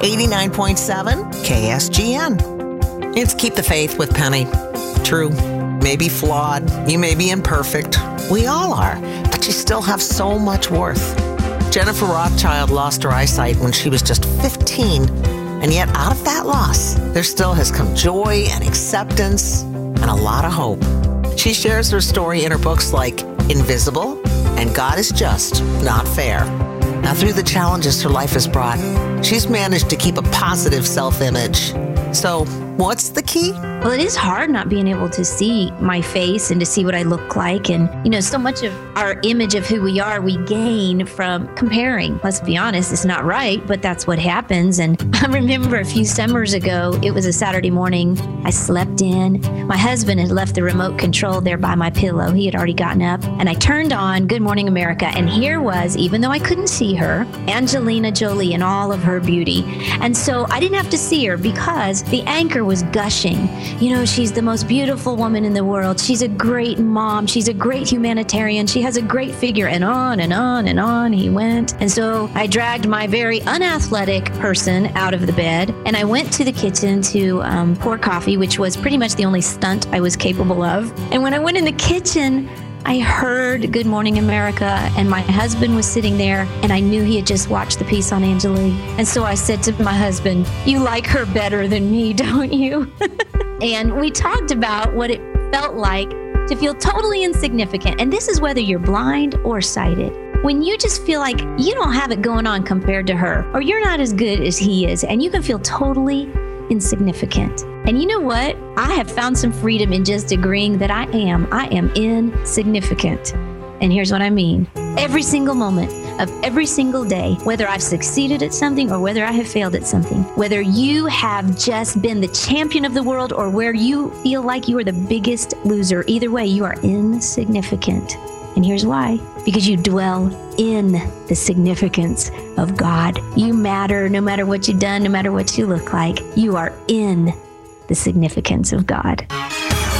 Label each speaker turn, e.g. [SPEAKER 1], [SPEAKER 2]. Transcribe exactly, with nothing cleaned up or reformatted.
[SPEAKER 1] eighty-nine point seven K S G N. It's Keep the Faith with Penny. True, maybe flawed, you may be imperfect. We all are, but you still have so much worth. Jennifer Rothschild lost her eyesight when she was just fifteen, and yet out of that loss, there still has come joy and acceptance and a lot of hope. She shares her story in her books like Invisible and God is Just, Not Fair. Now, through the challenges her life has brought, she's managed to keep a positive self-image. So, what's the key?
[SPEAKER 2] Well, it is hard not being able to see my face and to see what I look like. And, you know, so much of our image of who we are, we gain from comparing. Let's be honest, it's not right, but that's what happens. And I remember a few summers ago, it was a Saturday morning. I slept in. My husband had left the remote control there by my pillow. He had already gotten up. And I turned on Good Morning America. And here was, even though I couldn't see her, Angelina Jolie in all of her beauty. And so I didn't have to see her because the anchor was gushing. You know, she's the most beautiful woman in the world. She's a great mom. She's a great humanitarian. She has a great figure, and on and on and on he went. And so I dragged my very unathletic person out of the bed, and I went to the kitchen to um, pour coffee, which was pretty much the only stunt I was capable of. And when I went in the kitchen, I heard Good Morning America, and my husband was sitting there, and I knew he had just watched the piece on Angelique. And so I said to my husband, "You like her better than me, don't you?" And we talked about what it felt like to feel totally insignificant. And this is whether you're blind or sighted. When you just feel like you don't have it going on compared to her, or you're not as good as he is, and you can feel totally insignificant. And you know what? I have found some freedom in just agreeing that I am. I am insignificant. And here's what I mean. Every single moment of every single day, whether I've succeeded at something or whether I have failed at something, whether you have just been the champion of the world or where you feel like you are the biggest loser, either way, you are insignificant. And here's why. Because you dwell in the significance of God. You matter no matter what you've done, no matter what you look like. You are in the significance of God.